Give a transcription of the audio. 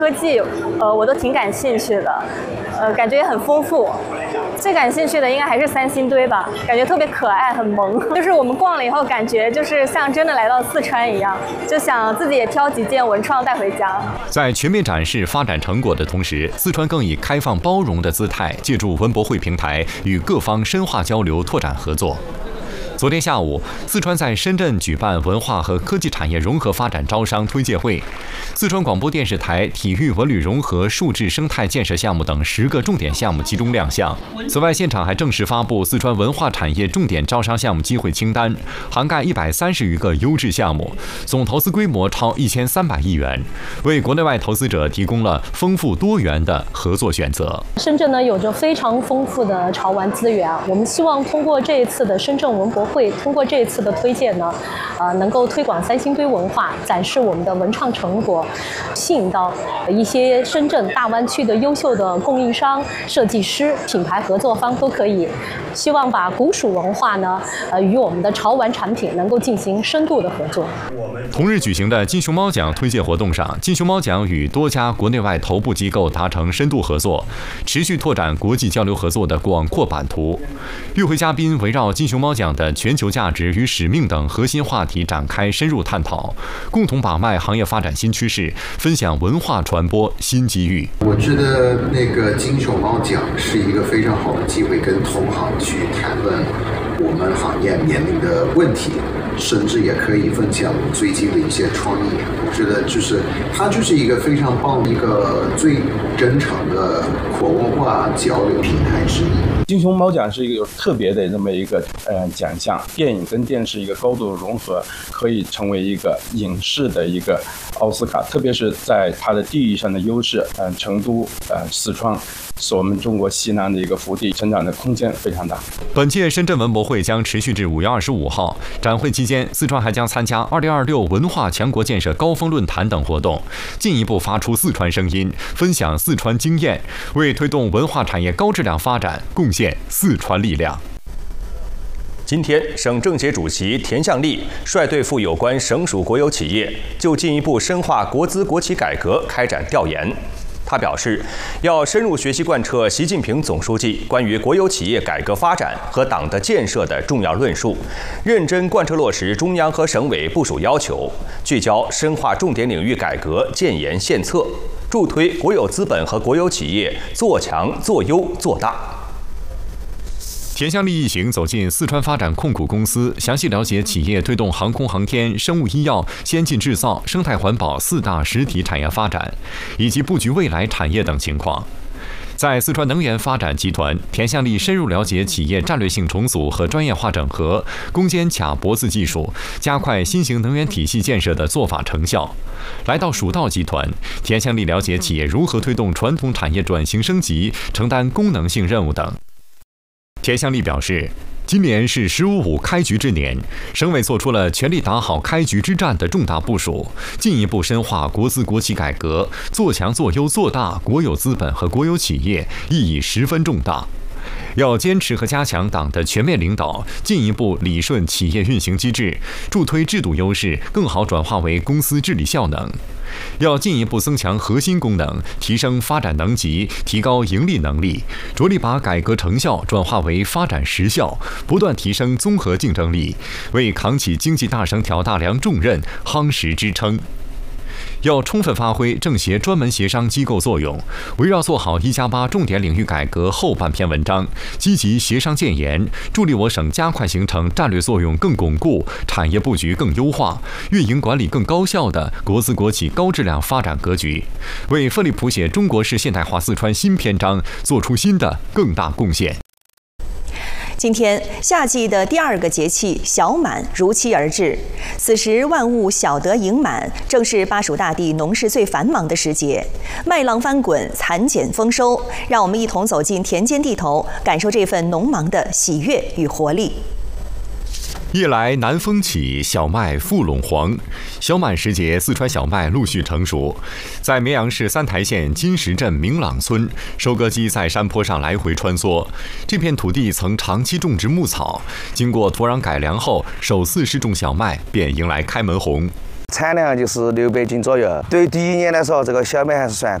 科技，我都挺感兴趣的，感觉也很丰富。最感兴趣的应该还是三星堆吧，感觉特别可爱，很萌。就是我们逛了以后，感觉就是像真的来到四川一样，就想自己也挑几件文创带回家。 在全面展示发展成果的同时，四川更以开放包容的姿态，借助文博会平台与各方深化交流，拓展合作。昨天下午，四川在深圳举办文化和科技产业融合发展招商推介会，四川广播电视台体育文旅融合数字生态建设项目等10个重点项目集中亮相。此外，现场还正式发布四川文化产业重点招商项目机会清单，涵盖130余个优质项目，总投资规模超1300亿元，为国内外投资者提供了丰富多元的合作选择。 深圳呢有着非常丰富的潮玩资源，我们希望通过这一次的深圳文博会，通过这一次的推荐呢，能够推广三星堆文化，展示我们的文创成果，吸引到一些深圳大湾区的优秀的供应商、设计师、品牌合作方都可以。希望把古蜀文化呢，与我们的潮玩产品能够进行深度的合作。 同日举行的金熊猫奖推介活动上，金熊猫奖与多家国内外头部机构达成深度合作，持续拓展国际交流合作的广阔版图。与会嘉宾围绕金熊猫奖的全球价值与使命等核心话题展开深入探讨，共同把脉行业发展新趋势，分享文化传播新机遇。 我觉得那个金熊猫奖是一个非常好的机会，跟同行去谈论我们行业面临的问题，甚至也可以分享我们最近的一些创意。我觉得它就是一个非常棒的一个最真诚的跨文化交流平台之一。 金熊猫奖是一个有特别的这么一个奖项，电影跟电视一个高度融合，可以成为一个影视的一个奥斯卡，特别是在它的地域上的优势，成都、四川是我们中国西南的一个腹地，成长的空间非常大。 本届深圳文博会将持续至5月25号，展会期间，四川还将参加2026文化强国建设高峰论坛等活动，进一步发出四川声音，分享四川经验，为推动文化产业高质量发展贡献四川力量。 今天，省政协主席田向丽率队赴有关省属国有企业，就进一步深化国资国企改革开展调研。他表示，要深入学习贯彻习近平总书记关于国有企业改革发展和党的建设的重要论述，认真贯彻落实中央和省委部署要求，聚焦深化重点领域改革建言献策，助推国有资本和国有企业做强、做优、做大。 田向丽一行走进四川发展控股公司，详细了解企业推动航空航天、生物医药、先进制造、生态环保4大实体产业发展，以及布局未来产业等情况。在四川能源发展集团，田向丽深入了解企业战略性重组和专业化整合、攻坚卡脖子技术，加快新型能源体系建设的做法成效。来到蜀道集团，田向丽了解企业如何推动传统产业转型升级、承担功能性任务等。田向丽表示，今年是“15+5”开局之年，省委做出了全力打好开局之战的重大部署，进一步深化国资国企改革，做强做优做大国有资本和国有企业，意义十分重大。要坚持和加强党的全面领导，进一步理顺企业运行机制，助推制度优势更好转化为公司治理效能。要进一步增强核心功能，提升发展能级，提高盈利能力，着力把改革成效转化为发展实效，不断提升综合竞争力，为扛起经济大绳挑大梁重任夯实支撑。要充分发挥政协专门协商机构作用，围绕做好1+8重点领域改革后半篇文章，积极协商建言，助力我省加快形成战略作用更巩固、产业布局更优化、运营管理更高效的国资国企高质量发展格局，为奋力谱写中国式现代化四川新篇章做出新的更大贡献。 今天，夏季的第2个节气小满如期而至。此时万物小得盈满，正是巴蜀大地农事最繁忙的时节。麦浪翻滚，蚕茧丰收，让我们一同走进田间地头，感受这份农忙的喜悦与活力。 夜来南风起，小麦复垄黄。小满时节，四川小麦陆续成熟。在绵阳市三台县金石镇明朗村，收割机在山坡上来回穿梭。这片土地曾长期种植牧草，经过土壤改良后，首次试种小麦便迎来开门红。 产量就是600斤左右。对于第一年来说，这个小麦还是算